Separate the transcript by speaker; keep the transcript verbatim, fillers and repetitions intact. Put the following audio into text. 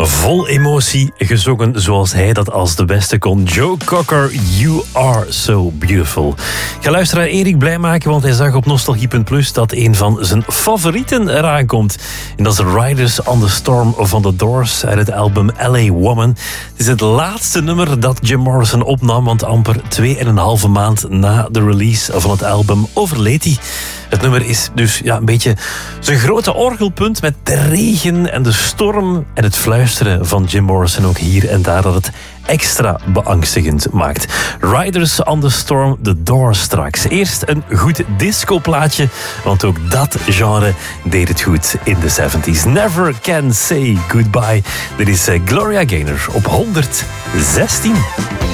Speaker 1: Vol emotie gezongen zoals hij dat als de beste kon. Joe Cocker, You Are So Beautiful. Ik ga luisteren naar Erik blij maken, want hij zag op Nostalgie punt plus dat een van zijn favorieten eraan komt. En dat is Riders on the Storm van The Doors uit het album L A Woman. Het is het laatste nummer dat Jim Morrison opnam, want amper twee en een halve maand na de release van het album overleed hij. Het nummer is dus ja, een beetje zijn grote orgelpunt met de regen en de storm en het fluisteren van Jim Morrison ook hier en daar dat het extra beangstigend maakt. Riders on the Storm, The Doors straks. Eerst een goed discoplaatje, want ook dat genre deed het goed in de zeventig. Never Can Say Goodbye. Dit is Gloria Gaynor op honderdzestien.